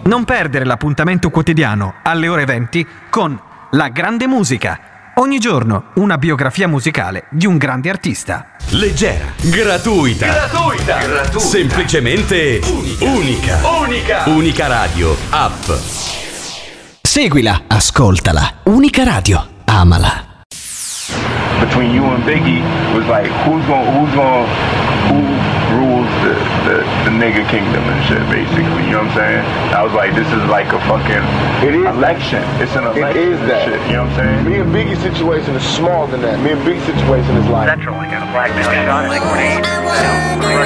Non perdere l'appuntamento quotidiano alle ore 20 con La Grande Musica. Ogni giorno una biografia musicale di un grande artista. Leggera, gratuita, semplicemente unica. Unica Radio, app. Seguila, ascoltala. Unica Radio, amala. Between you and Biggie was like who rules the nigga kingdom and shit, basically, you know what I'm saying? I was like, this is like a fucking election. It's an election. It is that. Shit, you know what I'm saying? Me and Biggie's situation is smaller than that. Me and Biggie's situation is like Central, I got a black man shot at 48.